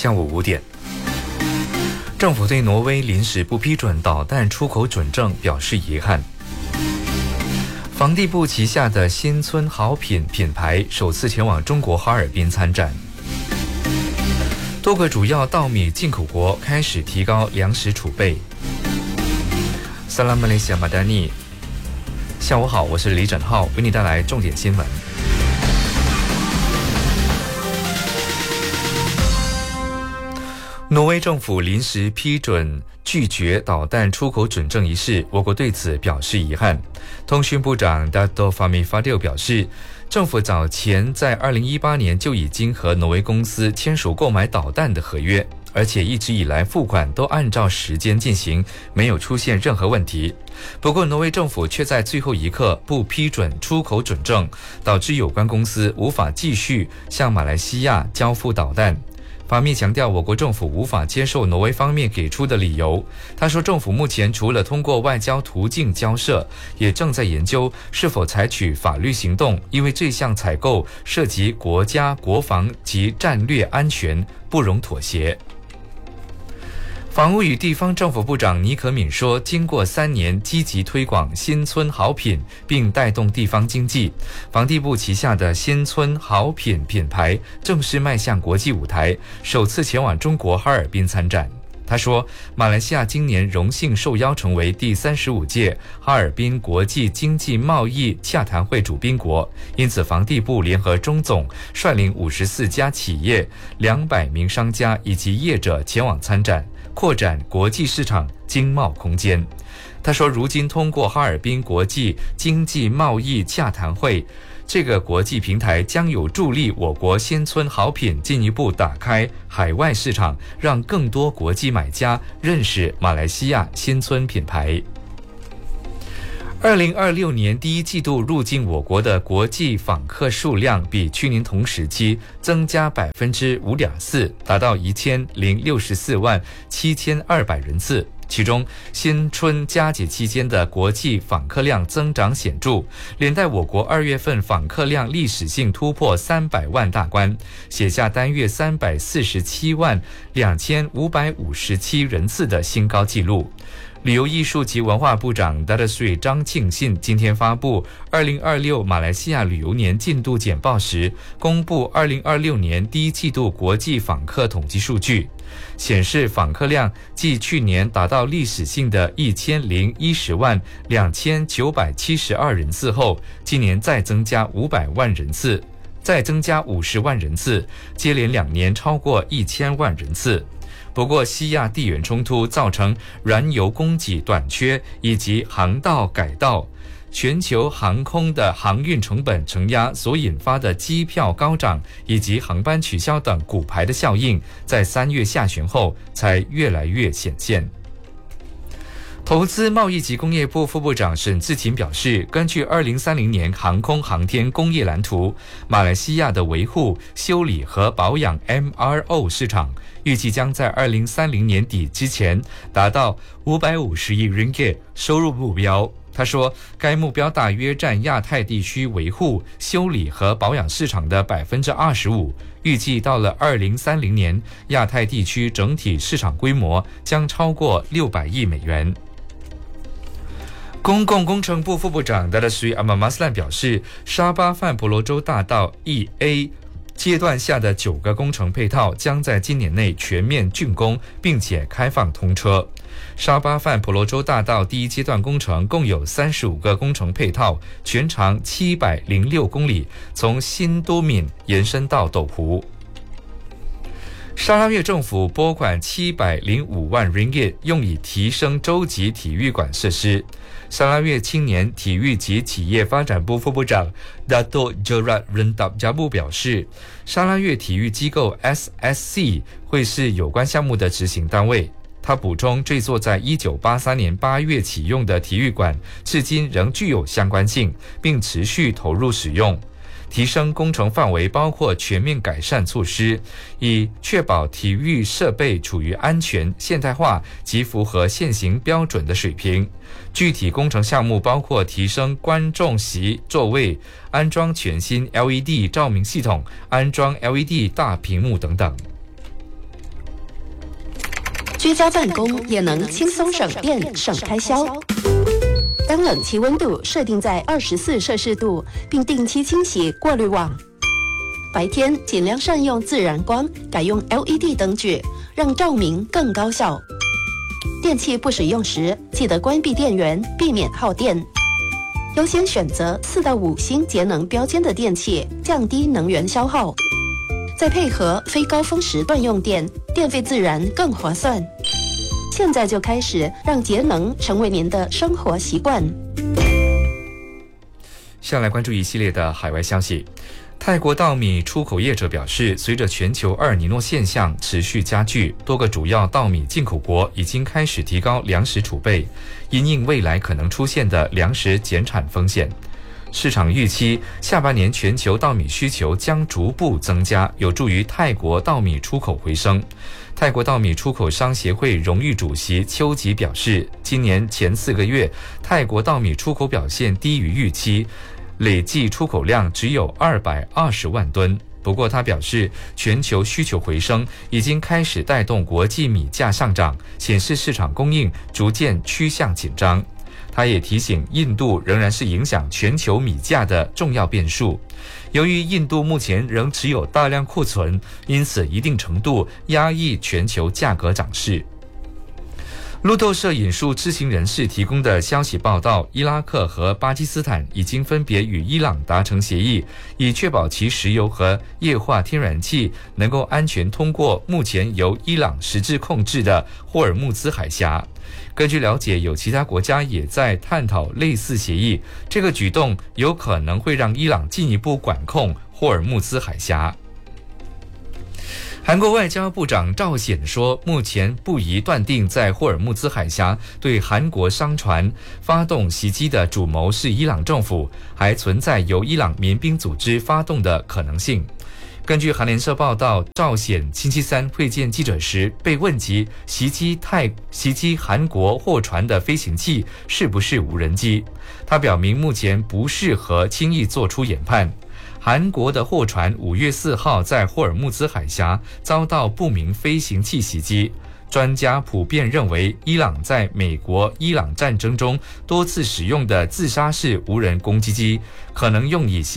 下午5点，政府对挪威临时不批准导弹出口准证表示遗憾。房地部旗下的新村好品品牌首次前往中国哈尔滨参展。多个主要稻米进口国开始提高粮食储备。Salam Malaysia Madani， 下午好，我是李整浩，为你带来重点新闻。挪威政府临时批准拒绝导弹出口准证一事，我国对此表示遗憾。通讯部长 Dato Fahmi Fadil 表示，政府早前在2018年就已经和挪威公司签署购买导弹的合约，而且一直以来付款都按照时间进行，没有出现任何问题。不过挪威政府却在最后一刻不批准出口准证，导致有关公司无法继续向马来西亚交付导弹。法密强调，我国政府无法接受挪威方面给出的理由。他说，政府目前除了通过外交途径交涉，也正在研究是否采取法律行动，因为这项采购涉及国家国防及战略安全，不容妥协。房屋与地方政府部长倪可敏说，经过3年积极推广新村好品并带动地方经济，房地部旗下的新村好品品牌正式迈向国际舞台，首次前往中国哈尔滨参展。他说，马来西亚今年荣幸受邀成为第35届哈尔滨国际经济贸易洽谈会主宾国，因此房地部联合中总率领54家企业、200名商家以及业者前往参展，扩展国际市场经贸空间。他说，如今通过哈尔滨国际经济贸易洽谈会这个国际平台，将有助力我国新村好品进一步打开海外市场，让更多国际买家认识马来西亚新村品牌。2026年第一季度入境我国的国际访客数量比去年同时期增加 5.4%， 达到1064万7200人次。其中新春佳节期间的国际访客量增长显著，连带我国2月份访客量历史性突破300万大关，写下单月347万2557人次的新高纪录。旅游艺术及文化部长 Datuk Seri 张庆信今天发布2026马来西亚旅游年进度简报时，公布2026年第一季度国际访客统计数据，显示访客量继去年达到历史性的1010万2972人次后，今年再增加500万人次，再增加50万人次，接连2年超过1000万人次。不过，西亚地缘冲突造成燃油供给短缺，以及航道改道、全球航空的航运成本承压所引发的机票高涨，以及航班取消等骨牌的效应，在3月下旬后才越来越显现。投资贸易及工业部副部长沈志勤表示，根据2030年航空航天工业蓝图，马来西亚的维护、修理和保养 MRO 市场预计将在2030年底之前达到550亿 ringgit 收入目标。他说，该目标大约占亚太地区维护、修理和保养市场的 25%， 预计到了2030年，亚太地区整体市场规模将超过600亿美元。公共工程部副部长 Datuk Seri Ahmad Maslan 表示，沙巴范婆罗洲大道 1A 阶段下的9个工程配套将在今年内全面竣工，并且开放通车。沙巴范婆罗洲大道第一阶段工程共有35个工程配套，全长706公里，从新都敏延伸到斗湖。沙拉越政府拨款705万 ringgit 用以提升洲际体育馆设施。沙拉越青年体育及企业发展部副部长 Dato' Gerard Rendap Jabu 表示，沙拉越体育机构 SSC 会是有关项目的执行单位。他补充，这座在1983年8月启用的体育馆至今仍具有相关性，并持续投入使用。提升工程范围包括全面改善措施，以确保体育设备处于安全、现代化及符合现行标准的水平。具体工程项目包括提升观众席座位、安装全新 LED 照明系统、安装 LED 大屏幕等等。 居家办公也能轻松省电省开销。将冷气温度设定在24摄氏度，并定期清洗过滤网。白天尽量善用自然光，改用 LED 灯具，让照明更高效。电器不使用时，记得关闭电源，避免耗电。优先选择4到5星节能标签的电器，降低能源消耗。再配合非高峰时段用电，电费自然更划算。现在就开始让节能成为您的生活习惯。 下来关注一系列的海外消息。泰国稻米出口业者表示，随着全球厄尔尼诺现象持续加剧，多个主要稻米进口国已经开始提高粮食储备，因应未来可能出现的粮食减产风险。市场预期下半年全球稻米需求将逐步增加，有助于泰国稻米出口回升。泰国稻米出口商协会荣誉主席邱吉表示，今年前4个月，泰国稻米出口表现低于预期，累计出口量只有220万吨。不过他表示，全球需求回升已经开始带动国际米价上涨，显示市场供应逐渐趋向紧张。他也提醒，印度仍然是影响全球米价的重要变数。由于印度目前仍持有大量库存，因此一定程度压抑全球价格涨势。路透社引述知情人士提供的消息报道，伊拉克和巴基斯坦已经分别与伊朗达成协议，以确保其石油和液化天然气能够安全通过目前由伊朗实质控制的霍尔木兹海峡。根据了解，有其他国家也在探讨类似协议，这个举动有可能会让伊朗进一步管控霍尔木兹海峡。韩国外交部长赵显说，目前不宜断定在霍尔木兹海峡对韩国商船发动袭击的主谋是伊朗政府，还存在由伊朗民兵组织发动的可能性。根据韩联社报道，赵显星期三会见记者时被问及袭击韩国货船的飞行器是不是无人机，他表明目前不适合轻易做出研判。韩国的货船5月4号在霍尔木兹海峡遭到不明飞行器袭击。专家普遍认为，伊朗在美国伊朗战争中多次使用的自杀式无人攻击机可能用以袭